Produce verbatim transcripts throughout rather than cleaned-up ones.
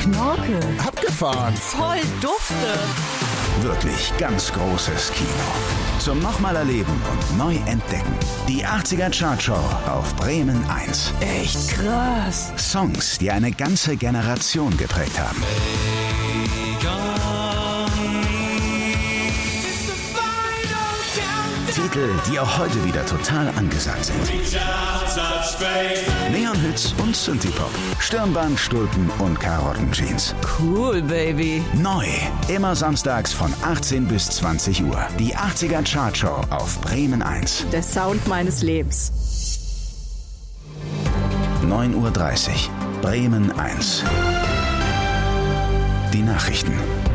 Knorke. Abgefahren. Voll dufte. Wirklich ganz großes Kino. Zum nochmal erleben und neu entdecken. Die achtziger Chartshow auf Bremen eins. Echt krass. Songs, die eine ganze Generation geprägt haben. Titel, die auch heute wieder total angesagt sind. Neon-Hits und Synthie-Pop. Stirnband, Stulpen und Karottenjeans. Cool, Baby. Neu. Immer samstags von achtzehn bis zwanzig Uhr. Die achtziger Chartshow auf Bremen eins. Der Sound meines Lebens. neun Uhr dreißig. Bremen eins. Die Nachrichten.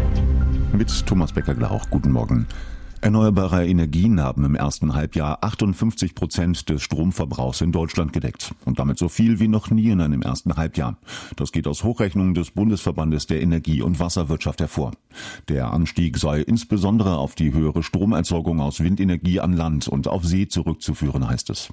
Mit Thomas Becker-Glauch. Guten Morgen. Erneuerbare Energien haben im ersten Halbjahr achtundfünfzig Prozent des Stromverbrauchs in Deutschland gedeckt. Und damit so viel wie noch nie in einem ersten Halbjahr. Das geht aus Hochrechnungen des Bundesverbandes der Energie- und Wasserwirtschaft hervor. Der Anstieg sei insbesondere auf die höhere Stromerzeugung aus Windenergie an Land und auf See zurückzuführen, heißt es.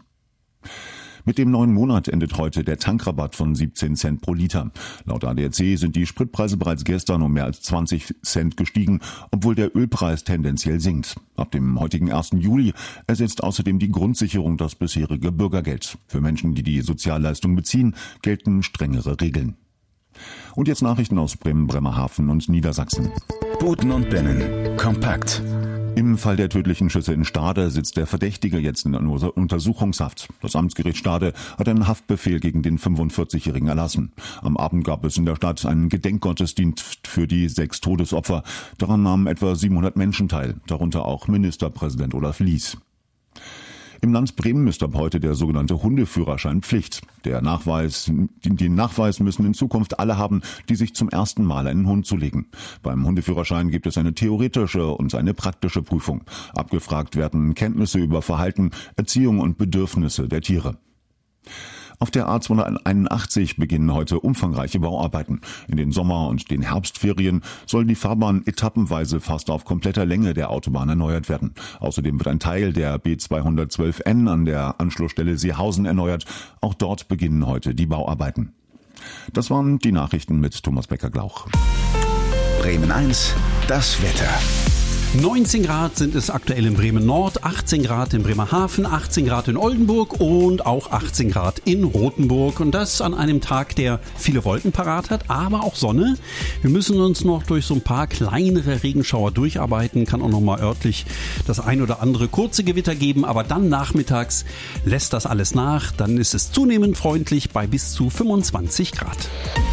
Mit dem neuen Monat endet heute der Tankrabatt von siebzehn Cent pro Liter. Laut A D A C sind die Spritpreise bereits gestern um mehr als zwanzig Cent gestiegen, obwohl der Ölpreis tendenziell sinkt. Ab dem heutigen ersten Juli ersetzt außerdem die Grundsicherung das bisherige Bürgergeld. Für Menschen, die die Sozialleistung beziehen, gelten strengere Regeln. Und jetzt Nachrichten aus Bremen, Bremerhaven und Niedersachsen. Buten und Binnen. Kompakt. Im Fall der tödlichen Schüsse in Stade sitzt der Verdächtige jetzt in Untersuchungshaft. Das Amtsgericht Stade hat einen Haftbefehl gegen den fünfundvierzigjährigen erlassen. Am Abend gab es in der Stadt einen Gedenkgottesdienst für die sechs Todesopfer. Daran nahmen etwa siebenhundert Menschen teil, darunter auch Ministerpräsident Olaf Lies. Im Land Bremen ist ab heute der sogenannte Hundeführerschein Pflicht. Der Nachweis, den Nachweis müssen in Zukunft alle haben, die sich zum ersten Mal einen Hund zulegen. Beim Hundeführerschein gibt es eine theoretische und eine praktische Prüfung. Abgefragt werden Kenntnisse über Verhalten, Erziehung und Bedürfnisse der Tiere. Auf der A zweihunderteinundachtzig beginnen heute umfangreiche Bauarbeiten. In den Sommer- und den Herbstferien soll die Fahrbahn etappenweise fast auf kompletter Länge der Autobahn erneuert werden. Außerdem wird ein Teil der B zweihundertzwölf N an der Anschlussstelle Seehausen erneuert. Auch dort beginnen heute die Bauarbeiten. Das waren die Nachrichten mit Thomas Becker-Glauch. Bremen eins, das Wetter. neunzehn Grad sind es aktuell in Bremen Nord, achtzehn Grad in Bremerhaven, achtzehn Grad in Oldenburg und auch achtzehn Grad in Rothenburg. Und das an einem Tag, der viele Wolken parat hat, aber auch Sonne. Wir müssen uns noch durch so ein paar kleinere Regenschauer durcharbeiten. Kann auch noch mal örtlich das ein oder andere kurze Gewitter geben. Aber dann nachmittags lässt das alles nach. Dann ist es zunehmend freundlich bei bis zu fünfundzwanzig Grad.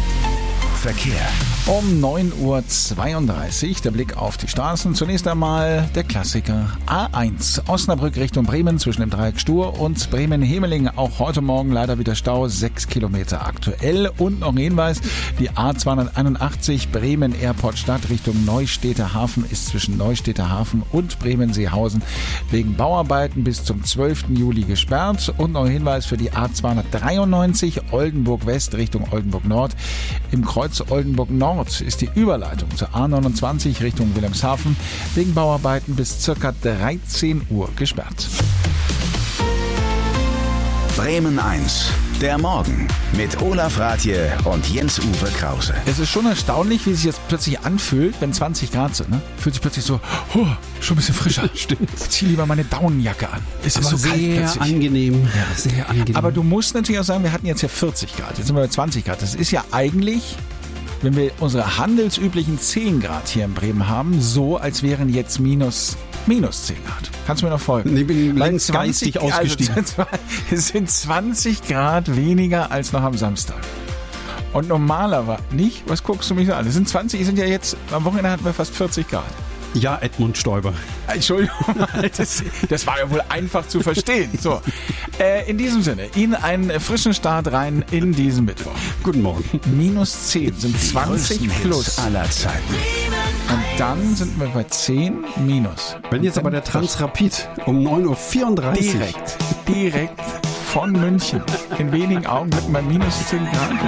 Verkehr. Um neun Uhr zweiunddreißig der Blick auf die Straßen. Zunächst einmal der Klassiker A eins. Osnabrück Richtung Bremen zwischen dem Dreieck Stur und Bremen-Hemelingen. Auch heute Morgen leider wieder Stau, sechs Kilometer aktuell. Und noch ein Hinweis, die A zweihunderteinundachtzig Bremen-Airport-Stadt Richtung Neustädter Hafen ist zwischen Neustädter Hafen und Bremen-Seehausen wegen Bauarbeiten bis zum zwölften Juli gesperrt. Und noch ein Hinweis für die A zweihundertdreiundneunzig Oldenburg West Richtung Oldenburg Nord. Im Kreuz Oldenburg Nord ist die Überleitung zur A neunundzwanzig Richtung Wilhelmshaven wegen Bauarbeiten bis ca. dreizehn Uhr gesperrt. Bremen eins, der Morgen mit Olaf Rathje und Jens-Uwe Krause. Es ist schon erstaunlich, wie sich jetzt plötzlich anfühlt, wenn zwanzig Grad sind. Ne? Fühlt sich plötzlich so, huh, schon ein bisschen frischer. Stimmt. Ich zieh lieber meine Daunenjacke an. Es ist Aber so kalt sehr plötzlich. angenehm. Ja, sehr angenehm. Aber du musst natürlich auch sagen, wir hatten jetzt ja vierzig Grad, jetzt sind wir bei zwanzig Grad. Das ist ja eigentlich, wenn wir unsere handelsüblichen zehn Grad hier in Bremen haben, so, als wären jetzt minus, minus zehn Grad. Kannst du mir noch folgen? Nee, bin Weil längst geistig ausgestiegen. Also, es sind zwanzig Grad weniger als noch am Samstag. Und normalerweise nicht, was guckst du mich so an? Es sind zwanzig, es sind ja jetzt, am Wochenende hatten wir fast vierzig Grad. Ja, Edmund Stoiber. Entschuldigung, das, das war ja wohl einfach zu verstehen. So, äh, in diesem Sinne, Ihnen einen frischen Start rein in diesen Mittwoch. Guten Morgen. Minus zehn sind Die zwanzig größten plus. Hits aller Zeiten. Und dann sind wir bei zehn minus. Wenn jetzt aber der Transrapid um neun Uhr vierunddreißig Direkt, direkt von München in wenigen Augenblicken bei minus zehn Grad.